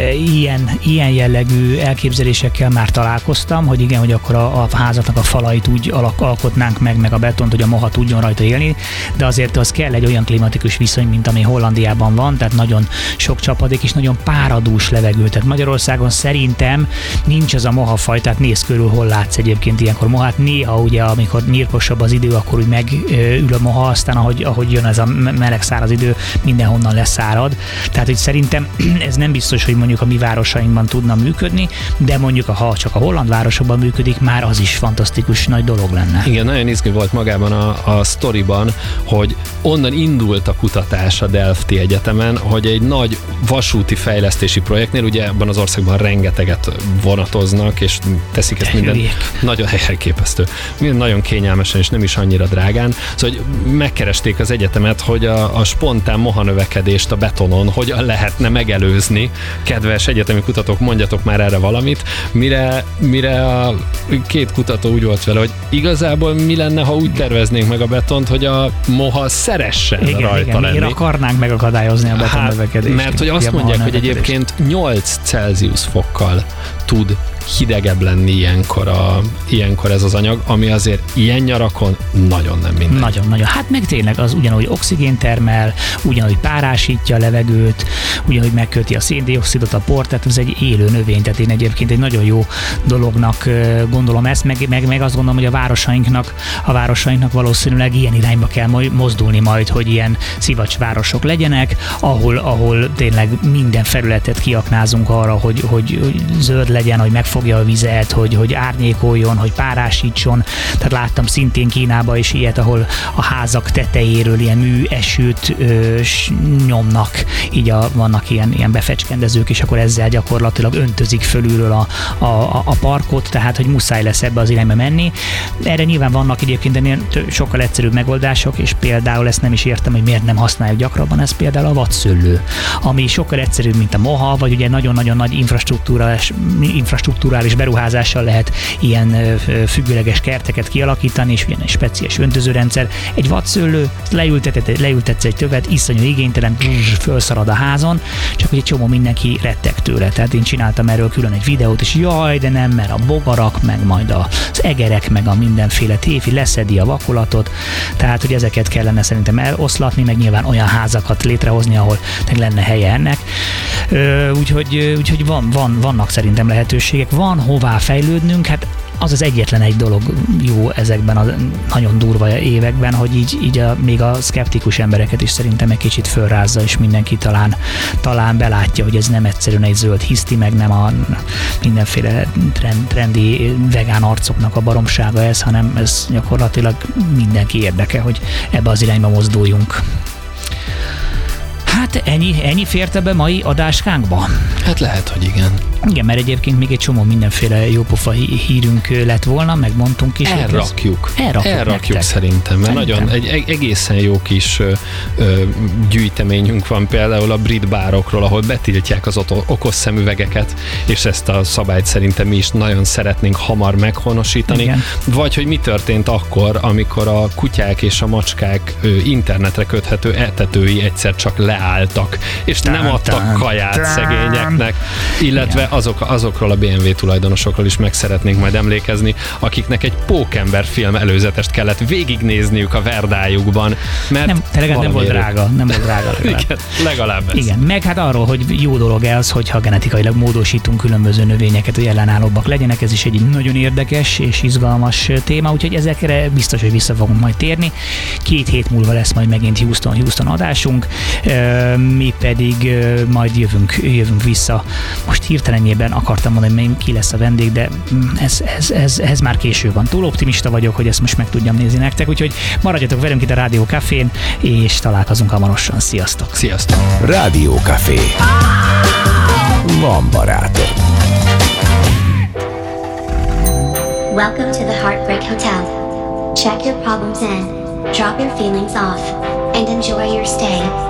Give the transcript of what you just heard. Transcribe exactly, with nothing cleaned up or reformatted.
ilyen, ilyen jellegű elképzelésekkel már találkoztam, hogy igen, hogy akkor a, a házatnak a falait úgy alak, alkotnánk meg, meg a betont, hogy a moha tudjon rajta élni, de azért az kell egy olyan klimatikus viszony, mint ami Hollandiában van, tehát nagyon sok csapadék és nagyon páradús levegő. Tehát Magyarországon szerintem nincs az a mohafaj, tehát néz körül, hol látsz egyébként ilyenkor mohát. Néha ugye, amikor nyírkosabb az idő, akkor úgy megül a moha, aztán ahogy, ahogy jön ez a meleg száraz idő, mindenhonnan leszárad. Tehát, hogy szerintem ez nem biztos, hogy mondjuk a mi városainkban tudna működni, de mondjuk ha csak a holland városokban működik, már az is fantasztikus nagy dolog lenne. Igen, nagyon izgi volt magában a, a sztoriban, hogy onnan indult a kutatás a Delfti Egyetemen, hogy egy nagy vasúti fejlesztési projektnél, ugye ebben az országban rengeteget vonatoznak, és teszik ezt minden nagyon elképesztő. Nagyon kényelmesen, és nem is annyira drágán. Szóval, hogy megkeresték az egyetemet, hogy a, a spontán mohanövekedést a betonon hogyan lehetne megelőzni. Kedves egyetemi kutatók, mondjatok már erre valamit. Mire, mire a két kutató úgy volt vele, hogy igazából mi lenne, ha úgy terveznénk meg a betont, hogy a moha szeressen igen, rajta igen, lenni. Miért akarnánk megakadályozni a betonövekedést? Hát, mert hogy azt mondják, hogy egyébként nyolc Celsius fokkal tud hidegebb lenni ilyenkor, a, ilyenkor ez az anyag, ami azért ilyen nyarakon nagyon nem mindegy. Nagyon-nagyon. Hát meg tényleg az ugyanúgy oxigén termel, ugyanúgy párásítja a levegőt, ugyanúgy megköti a széndioxidot, a port, tehát ez egy élő növény, tehát én egyébként egy nagyon jó dolognak gondolom ezt, meg, meg, meg azt gondolom, hogy a városainknak, a városainknak valószínűleg ilyen irányba kell mozdulni majd, hogy ilyen szivacsvárosok legyenek, ahol, ahol tényleg minden felületet kiaknázunk arra, hogy, hogy, hogy zöld legyen, hogy megfogja a vizet, hogy, hogy árnyékoljon, hogy párásítson. Tehát láttam szintén Kínában is ilyet, ahol a házak tetejéről ilyen műesőt ö, nyomnak, így a, vannak ilyen, ilyen befecskendezők, és akkor ezzel gyakorlatilag öntözik fölülről a, a, a parkot, tehát hogy muszáj lesz ebbe az irányba menni. Erre nyilván vannak egyébként ennél sokkal egyszerűbb megoldások, és például ezt nem is értem, hogy miért nem használjuk gyakrabban, ez például a vadszőlő, ami sokkal egyszerűbb, mint a moha, vagy ugye nagyon-nagyon nagy infrastruktúrás, infrastruktúrális beruházással lehet ilyen függőleges kerteket kialakítani, és ugyan egy speciális öntözőrendszer. Egy vadszőlő, leültetett, leültetsz egy tövet, iszonyú igénytelen, fölszarad a házon, csak hogy egy csomó mindenki retteg tőle. Tehát én csináltam erről külön egy videót, és jaj, de nem, mert a bogarak, meg majd az egerek, meg a mindenféle téfi leszedi a vakolatot, tehát hogy ezeket kellene szerintem eloszlatni, meg nyilván olyan házakat létrehozni, ahol lenne helye ennek. Úgyhogy, úgyhogy van, van, vannak szerintem lehetőségek, van hová fejlődnünk, hát az az egyetlen egy dolog jó ezekben a nagyon durva években, hogy így, így a, még a szkeptikus embereket is szerintem egy kicsit fölrázza, és mindenki talán, talán belátja, hogy ez nem egyszerűen egy zöld hiszti, meg nem a mindenféle trend, trendi vegán arcoknak a baromsága ez, hanem ez gyakorlatilag mindenki érdeke, hogy ebbe az irányba mozduljunk. Hát ennyi, ennyi férte be mai adáskánkba? Hát lehet, hogy igen. Igen, mert egyébként még egy csomó mindenféle jópofa hírünk lett volna, megmondtunk is. Elrakjuk. Elrakjuk, Elrakjuk szerintem, mert szerintem. Nagyon egy egészen jó kis ö, ö, gyűjteményünk van például a brit bárokról, ahol betiltják az okos szemüvegeket, és ezt a szabályt szerintem mi is nagyon szeretnénk hamar meghonosítani. Igen. Vagy hogy mi történt akkor, amikor a kutyák és a macskák ö, internetre köthető etetői egyszer csak leálltak, és tán, nem adtak tán, kaját tán. szegényeknek, illetve azok, azokról a bé em vé tulajdonosokról is meg szeretnénk majd emlékezni, akiknek egy Pókember film előzetest kellett végignézniük a verdájukban, mert nem, legalább nem volt drága, nem volt drága legalább. Igen, legalább ez. Igen, meg hát arról, hogy jó dolog ez, hogyha genetikailag módosítunk különböző növényeket, hogy ellenállóbbak legyenek, ez is egy nagyon érdekes és izgalmas téma, úgyhogy ezekre biztos, hogy vissza fogunk majd térni. Két hét múlva lesz majd megint Houston, Houston adásunk, mi pedig majd jövünk, jövünk vissza. Most hirtelenjében akartam mondani, hogy ki lesz a vendég, de ez, ez, ez, ez már késő van. Túl optimista vagyok, hogy ezt most meg tudjam nézni nektek, úgyhogy maradjatok velünk itt a Rádió Cafén, és találkozunk hamarosan. Sziasztok! Sziasztok! Rádió Café. Van barátok. Welcome to the Heartbreak Hotel. Check your problems in, drop your feelings off, and enjoy your stay.